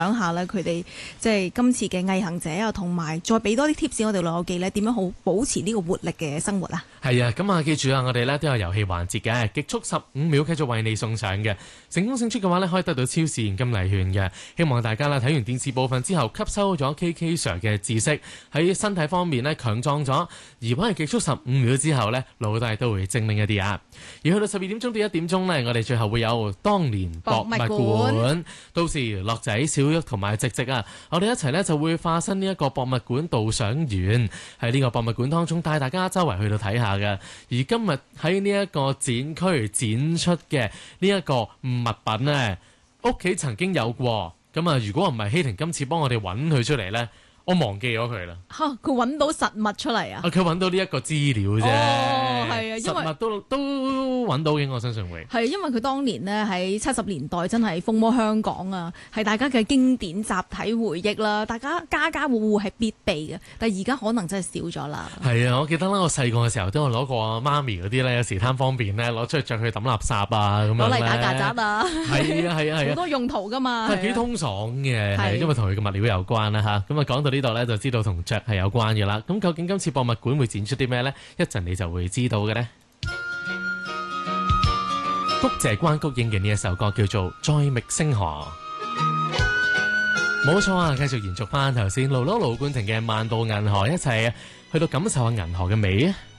講下咧，佢哋即係今次嘅毅行者啊，同埋再俾多啲 tips 我哋老友記咧，點樣好保持呢個活力嘅生活啊？ 係啊，咁啊，記住啊，我哋咧都有遊戲環節嘅，極速15秒繼續為你送上嘅。成功勝出嘅話咧，可以得到超市現金禮券嘅。希望大家啦睇完電視部分之後，吸收咗 KK Sir 嘅知識，喺身體方面咧強壯咗。而喺極速15秒之後咧，腦袋都會精靈一啲啊。而去到12點鐘到1點鐘咧，我哋最後會有當年博物館，到時樂仔、小玉同埋直直啊，我哋一齊咧就會化身呢一個博物館導賞員，喺呢個博物館當中帶大家周圍去到睇下嘅。而今日喺呢一個展區展出嘅呢一個物品呢，屋企曾經有過，咁啊，如果唔係希婷今次幫我哋揾佢出嚟呢，我忘記咗佢啦。 嚇，佢揾到實物出嚟啊！ 佢揾到呢一個資料啫。 哦，係啊，因為實物都揾到嘅，我相信會係因為佢當年呢喺70年代真係風魔香港啊，係大家嘅經典集體回憶啦，大家家家戶戶係必備嘅，但係而家可能真係少咗啦。 係啊，我記得啦，我細個嘅時候都有攞過媽咪嗰啲咧，有時貪方便咧，攞出去著去抌垃圾啊，咁樣攞嚟打曱甴啊， 係啊係啊係啊， 好多用途噶嘛， 係幾通爽嘅，係因為同佢嘅物料有關啦嚇。咁啊講到呢度咧，就知道同著係有關嘅啦。咁究竟今次博物館會展出啲咩咧？一陣你就會知道嘅咧。谷謝關谷英嘅呢一首歌叫做《再覓星河》，冇錯啊！繼續延續翻頭先盧盧冠廷嘅《漫步銀河》，一齊去到感受下銀河嘅美啊！